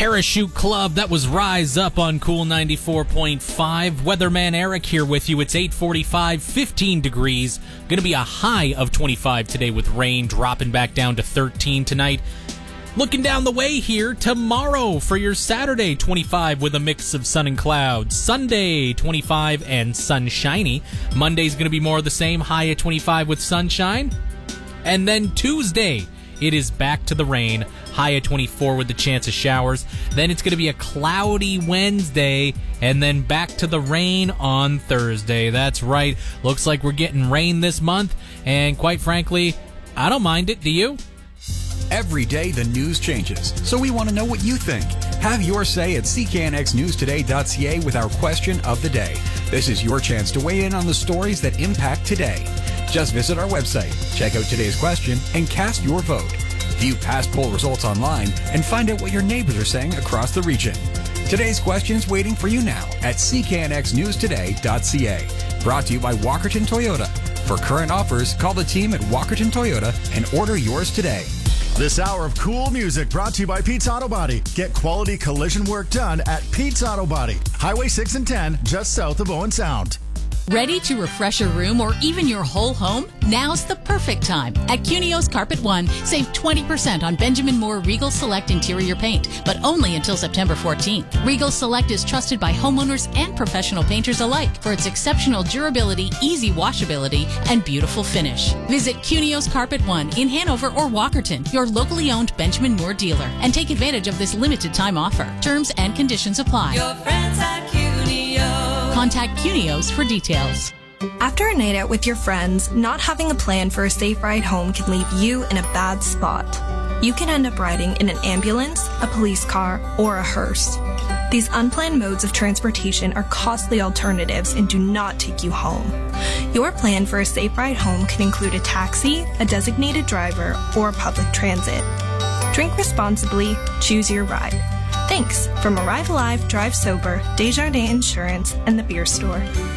Parachute Club, that was Rise Up on Cool 94.5. Weatherman Eric here with you. It's 8:45, 15 degrees. Going to be a high of 25 today with rain dropping back down to 13 tonight. Looking down the way here, tomorrow for your Saturday, 25 with a mix of sun and clouds. Sunday, 25 and sunshiny. Monday's going to be more of the same, high at 25 with sunshine. And then Tuesday, it is back to the rain, high at 24 with the chance of showers. Then it's going to be a cloudy Wednesday, and then back to the rain on Thursday. That's right. Looks like we're getting rain this month, and quite frankly, I don't mind it. Do you? Every day the news changes, so we want to know what you think. Have your say at cknxnewstoday.ca with our question of the day. This is your chance to weigh in on the stories that impact today. Just visit our website, check out today's question, and cast your vote. View past poll results online and find out what your neighbors are saying across the region. Today's question's waiting for you now at cknxnewstoday.ca. Brought to you by Walkerton Toyota. For current offers, call the team at Walkerton Toyota and order yours today. This hour of cool music brought to you by Pete's Auto Body. Get quality collision work done at Pete's Auto Body. Highway 6 and 10, just south of Owen Sound. Ready to refresh your room or even your whole home? Now's the perfect time. At Cunio's Carpet One, save 20% on Benjamin Moore Regal Select interior paint, but only until September 14th. Regal Select is trusted by homeowners and professional painters alike for its exceptional durability, easy washability, and beautiful finish. Visit Cunio's Carpet One in Hanover or Walkerton, your locally owned Benjamin Moore dealer, and take advantage of this limited time offer. Terms and conditions apply. Your friends at Cunio. Contact Cunios for details. After a night out with your friends, not having a plan for a safe ride home can leave you in a bad spot. You can end up riding in an ambulance, a police car, or a hearse. These unplanned modes of transportation are costly alternatives and do not take you home. Your plan for a safe ride home can include a taxi, a designated driver, or public transit. Drink responsibly, choose your ride. Thanks from Arrive Alive, Drive Sober, Desjardins Insurance, and the Beer Store.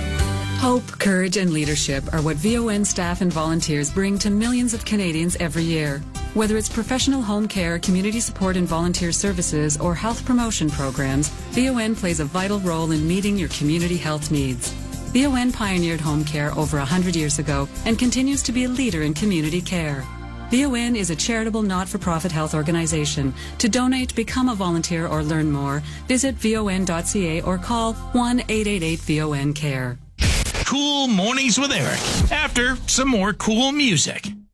Hope, courage, and leadership are what VON staff and volunteers bring to millions of Canadians every year. Whether it's professional home care, community support and volunteer services, or health promotion programs, VON plays a vital role in meeting your community health needs. VON pioneered home care over 100 years ago and continues to be a leader in community care. VON is a charitable not-for-profit health organization. To donate, become a volunteer, or learn more, visit von.ca or call 1-888-VON-CARE. Cool Mornings with Eric. After some more cool music.